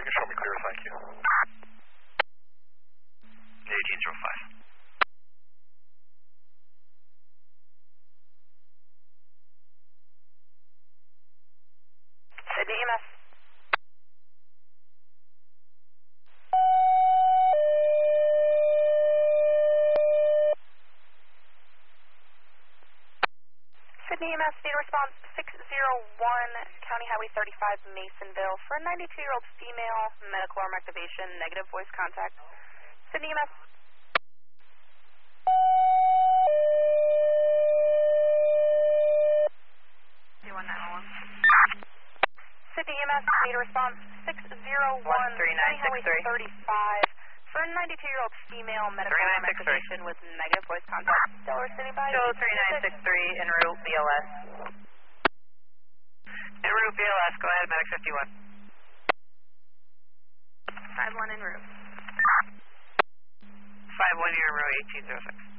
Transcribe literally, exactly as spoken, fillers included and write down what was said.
you can show me clear, thank you. eighteen oh five. Sydney E M S. Sydney E M S, need a response six zero one, County Highway thirty-five, Masonville, for a ninety-two-year-old female, medical arm activation, negative voice contact. Sydney E M S. Sydney E M S, need a response six zero one, County Highway thirty-five, for a ninety-two-year-old female, medical arm activation with negative voice contact. Delaware City by Show three nine six three, en route B L S. En route B L S, go ahead, medic fifty-one. five one en route. five one, you're en route eighteen oh six.